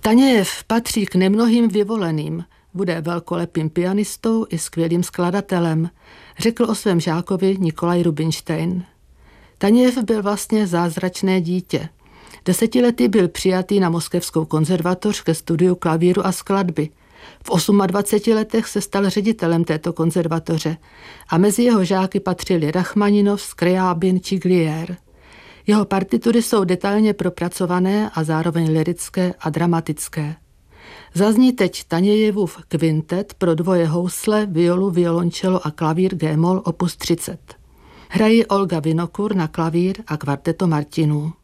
Tanějev patří k nemnohým vyvoleným. Bude velkolepým pianistou i skvělým skladatelem, řekl o svém žákovi Nikolaj Rubinstein. Tanějev byl vlastně zázračné dítě. 10letý byl přijatý na Moskevskou konzervatoř ke studiu klavíru a skladby. V 28 letech se stal ředitelem této konzervatoře a mezi jeho žáky patřili Rachmaninov, Skryabin či Glier. Jeho partitury jsou detailně propracované a zároveň lyrické a dramatické. Zazní teď Tanějevův kvintet pro dvoje housle, violu, violončelo a klavír G-moll opus 30. Hrají Olga Vinokur na klavír a kvarteto Martinů.